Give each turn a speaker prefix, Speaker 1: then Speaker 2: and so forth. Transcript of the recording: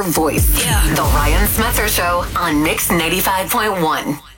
Speaker 1: voice. Yeah. The Ryan Smetzer Show on Mix 95.1.